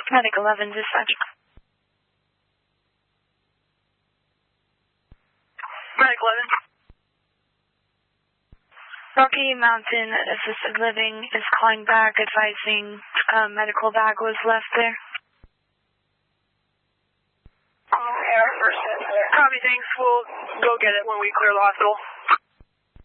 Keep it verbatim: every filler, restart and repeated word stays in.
Medic eleven, dispatch. Medic eleven. Rocky Mountain Assisted Living is calling back, advising a medical bag was left there. Oh, air first. Copy, thanks. We'll go get it when we clear the hospital.